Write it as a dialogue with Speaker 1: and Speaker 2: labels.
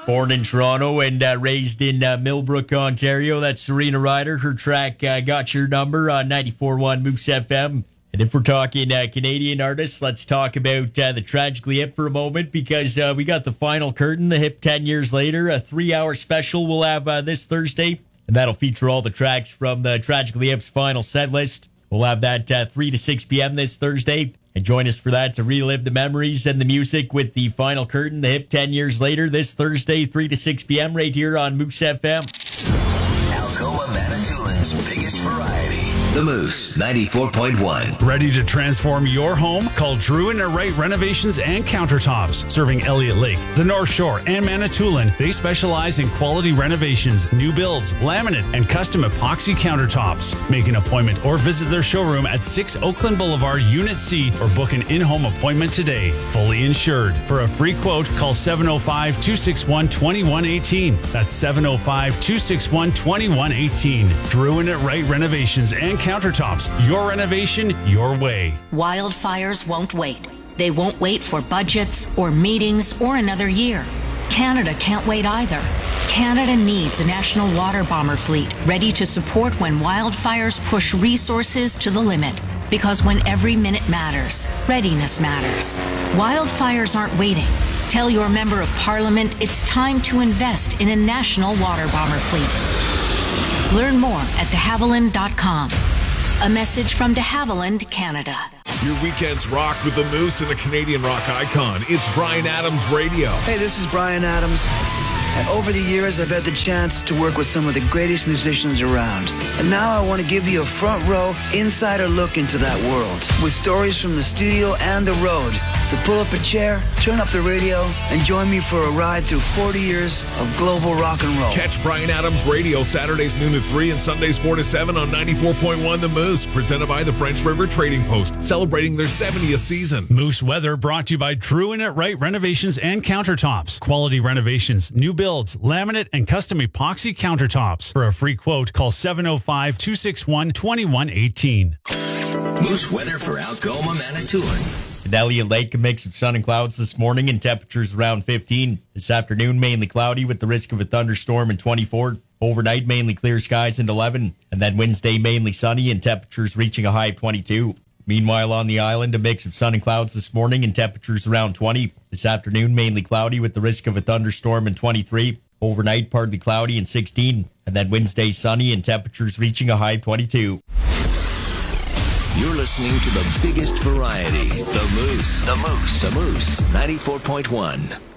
Speaker 1: Born in Toronto and raised in Millbrook, Ontario. That's Serena Ryder. Her track Got Your Number on 94.1 Moose FM. And if we're talking Canadian artists, let's talk about the Tragically Hip for a moment, because we got the final curtain, the Hip 10 years later. A 3-hour special we'll have this Thursday, and that'll feature all the tracks from the Tragically Hip's final set list. We'll have that 3 to 6 p.m. this Thursday. And join us for that to relive the memories and the music with the final curtain, the Hip 10 years later, this Thursday, 3 to 6 p.m. right here on Moose FM.
Speaker 2: Algoma Manitoulин's biggest variety. The Moose 94.1.
Speaker 3: Ready to transform your home? Call Drew and Wright Renovations and Countertops. Serving Elliott Lake, the North Shore, and Manitoulin. They specialize in quality renovations, new builds, laminate, and custom epoxy countertops. Make an appointment or visit their showroom at 6 Oakland Boulevard, Unit C, or book an in-home appointment today. Fully insured. For a free quote, call 705-261-2118. That's 705-261-2118. Drew and Wright Renovations and Countertops. Your renovation, your way.
Speaker 4: Wildfires won't wait. They won't wait for budgets or meetings or another year. Canada can't wait either. Canada needs a national water bomber fleet ready to support when wildfires push resources to the limit. Because when every minute matters, readiness matters. Wildfires aren't waiting. Tell your member of parliament it's time to invest in a national water bomber fleet. Learn more at dehavilland.com. A message from De Havilland, Canada.
Speaker 5: Your weekends rock with the Moose and a Canadian rock icon. It's Bryan Adams Radio.
Speaker 6: Hey, this is Bryan Adams. And over the years, I've had the chance to work with some of the greatest musicians around. And now I want to give you a front row, insider look into that world with stories from the studio and the road. So pull up a chair, turn up the radio, and join me for a ride through 40 years of global rock and roll.
Speaker 5: Catch Bryan Adams Radio Saturdays noon to 3 and Sundays 4 to 7 on 94.1 The Moose, presented by the French River Trading Post, celebrating their 70th season.
Speaker 3: Moose Weather brought to you by Drew and Wright Renovations and Countertops. Quality renovations, new builds, laminate, and custom epoxy countertops. For a free quote, call 705-261-2118.
Speaker 2: Moose Weather for Algoma Manitoulin.
Speaker 1: In Elliott Lake, a mix of sun and clouds this morning and temperatures around 15. This afternoon, mainly cloudy with the risk of a thunderstorm and 24. Overnight, mainly clear skies and 11. And then Wednesday, mainly sunny and temperatures reaching a high of 22. Meanwhile, on the island, a mix of sun and clouds this morning and temperatures around 20. This afternoon, mainly cloudy with the risk of a thunderstorm and 23. Overnight, partly cloudy and 16. And then Wednesday, sunny and temperatures reaching a high of 22.
Speaker 2: You're listening to the biggest variety, The Moose. The Moose. The Moose 94.1.